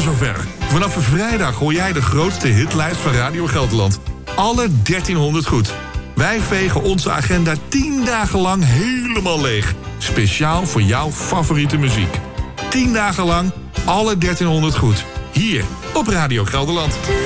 zover. Vanaf vrijdag hoor jij de grootste hitlijst van Radio Gelderland. Alle 1300 goed. Wij vegen onze agenda 10 dagen lang helemaal leeg. Speciaal voor jouw favoriete muziek. 10 dagen lang alle 1300 goed. Hier op Radio Gelderland.